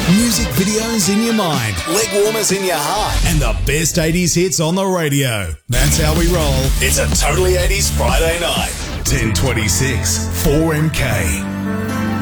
Music videos in your mind, leg warmers in your heart, and the best 80s hits on the radio. That's how we roll. It's a Totally 80s Friday night. 1026 4MK.